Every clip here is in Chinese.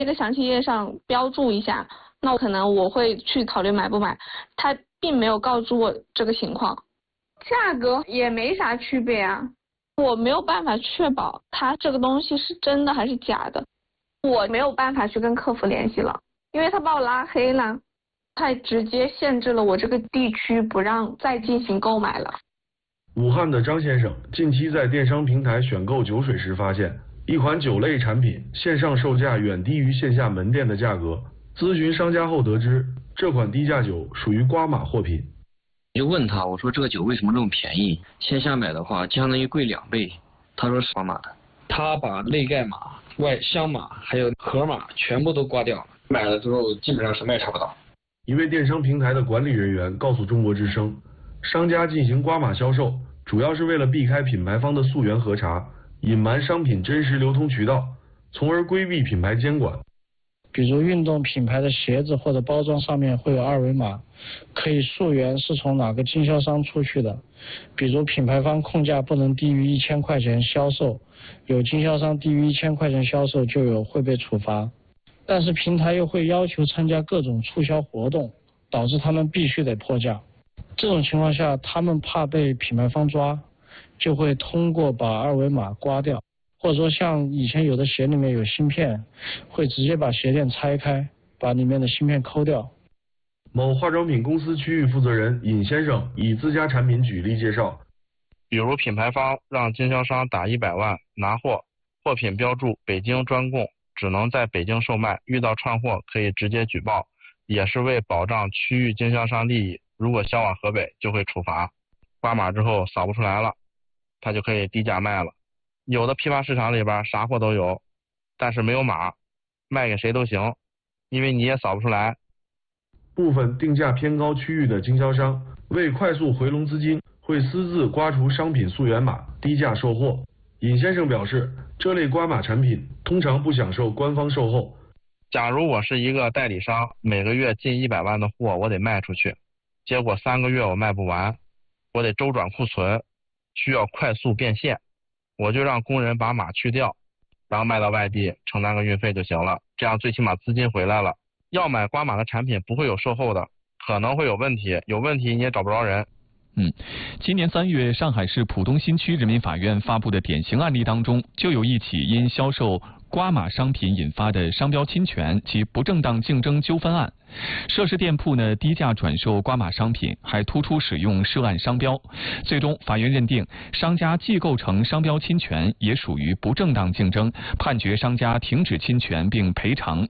这个详情页上标注一下，那可能我会去考虑买不买。他并没有告诉我这个情况，价格也没啥区别啊，我没有办法确保他这个东西是真的还是假的，我没有办法去跟客服联系了，因为他把我拉黑了，他直接限制了我这个地区不让再进行购买了。 武汉的张先生近期在电商平台选购酒水时发现，一款酒类产品线上售价远低于线下门店的价格。咨询商家后得知，这款低价酒属于瓜马货品。 就问他，我说这个酒为什么这么便宜？线下买的话相当于贵2倍。他说是瓜马的。他把内盖码、外箱码还有盒码全部都刮掉了，买了之后基本上什么也查不到。 一位电商平台的管理人员告诉中国之声，商家进行瓜马销售，主要是为了避开品牌方的溯源核查，隐瞒商品真实流通渠道，从而规避品牌监管。 比如运动品牌的鞋子或者包装上面会有2维码，可以溯源是从哪个经销商出去的。比如品牌方控价不能低于1000块钱销售，有经销商低于1000块钱销售就会被处罚。但是平台又会要求参加各种促销活动，导致他们必须得破价。这种情况下，他们怕被品牌方抓，就会通过把2维码刮掉。或者说像以前有的鞋里面有芯片，会直接把鞋垫拆开，把里面的芯片抠掉。 某化妆品公司区域负责人尹先生以自家产品举例介绍， 比如品牌方让经销商打100万拿货，货品标注北京专供，只能在北京售卖，遇到串货可以直接举报，也是为保障区域经销商利益，如果销往河北就会处罚。刮码之后扫不出来了，他就可以低价卖了。有的批发市场里边啥货都有，但是没有码，卖给谁都行，因为你也扫不出来。 部分定价偏高区域的经销商为快速回笼资金，会私自刮除商品溯源码，低价售货。尹先生表示，这类刮码产品通常不享受官方售后。 假如我是一个代理商，每个月进100万的货我得卖出去，结果3个月我卖不完，我得周转库存，需要快速变现，我就让工人把码去掉，然后卖到外地承担个运费就行了，这样最起码资金回来了。要买刮码的产品不会有售后的，可能会有问题，有问题你也找不着人。 今年3月，上海市浦东新区人民法院发布的典型案例当中，就有一起因销售刮码商品引发的商标侵权及不正当竞争纠纷案。涉事店铺呢低价转售刮码商品，还突出使用涉案商标。最终，法院认定商家既构成商标侵权，也属于不正当竞争，判决商家停止侵权并赔偿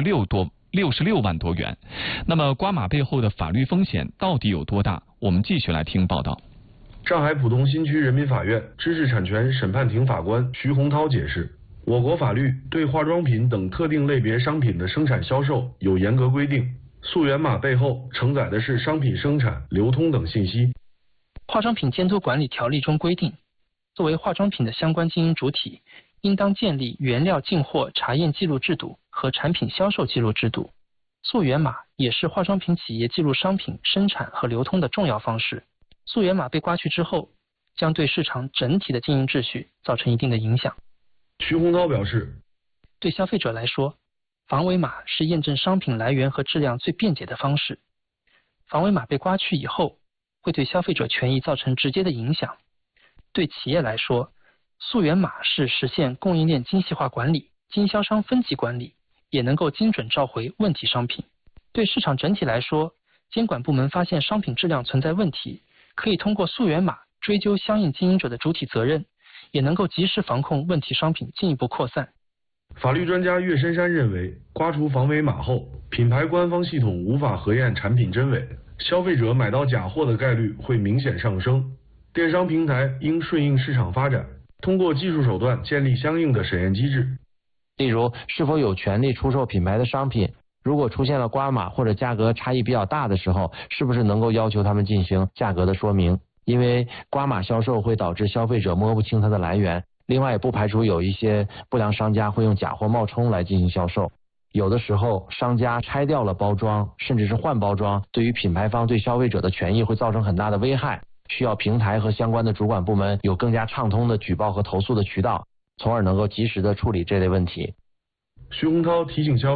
66万多元。那么刮码背后的法律风险到底有多大？我们继续来听报道。 上海浦东新区人民法院知识产权审判庭法官徐洪涛解释，我国法律对化妆品等特定类别商品的生产销售有严格规定，溯源码背后承载的是商品生产、流通等信息。 化妆品监督管理条例中规定，作为化妆品的相关经营主体，应当建立原料进货查验记录制度和产品销售记录制度。溯源码也是化妆品企业记录商品生产和流通的重要方式。溯源码被刮去之后，将对市场整体的经营秩序造成一定的影响。 徐洪涛表示， 对消费者来说，防伪码是验证商品来源和质量最便捷的方式。防伪码被刮去以后，会对消费者权益造成直接的影响。对企业来说，溯源码是实现供应链精细化管理、经销商分级管理，也能够精准召回问题商品。对市场整体来说，监管部门发现商品质量存在问题，可以通过溯源码追究相应经营者的主体责任，也能够及时防控问题商品进一步扩散。 法律专家岳深山认为，刮除防伪码后，品牌官方系统无法核验产品真伪，消费者买到假货的概率会明显上升。电商平台应顺应市场发展，通过技术手段建立相应的审验机制。 例如，是否有权利出售品牌的商品，如果出现了刮码或者价格差异比较大的时候，是不是能够要求他们进行价格的说明？因为刮码销售会导致消费者摸不清它的来源，另外也不排除有一些不良商家会用假货冒充来进行销售。有的时候商家拆掉了包装，甚至是换包装，对于品牌方对消费者的权益会造成很大的危害，需要平台和相关的主管部门有更加畅通的举报和投诉的渠道，从而能够及时的处理这类问题。 徐洪涛提醒消